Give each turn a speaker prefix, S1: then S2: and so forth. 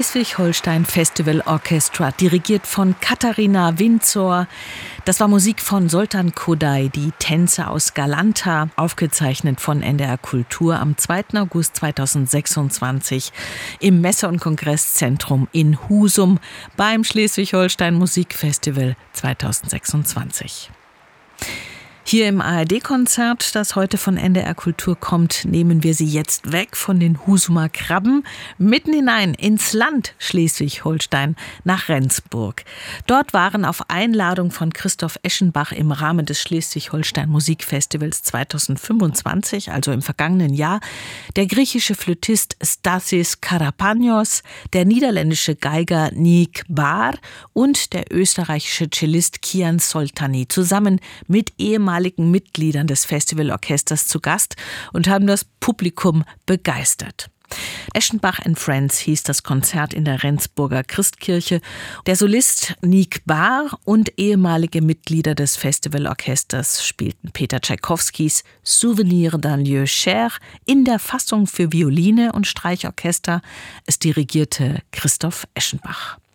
S1: Schleswig-Holstein Festival Orchestra, dirigiert von Katharina Winzor. Das war Musik von Zoltán Kodály, die Tänze aus Galanta, aufgezeichnet von NDR Kultur am 2. August 2026 im Messe- und Kongresszentrum in Husum beim Schleswig-Holstein Musikfestival 2026. Hier im ARD-Konzert, das heute von NDR Kultur kommt, nehmen wir Sie jetzt weg von den Husumer Krabben, mitten hinein ins Land Schleswig-Holstein nach Rendsburg. Dort waren auf Einladung von Christoph Eschenbach im Rahmen des Schleswig-Holstein Musikfestivals 2025, also im vergangenen Jahr, der griechische Flötist Stathis Karapanios, der niederländische Geiger Nick Baar und der österreichische Cellist Kian Soltani zusammen mit ehemaligen Mitgliedern des Festivalorchesters zu Gast und haben das Publikum begeistert. Eschenbach and Friends hieß das Konzert in der Rendsburger Christkirche. Der Solist Nick Baar und ehemalige Mitglieder des Festivalorchesters spielten Peter Tschaikowskis Souvenir d'un lieu cher in der Fassung für Violine und Streichorchester. Es dirigierte Christoph Eschenbach.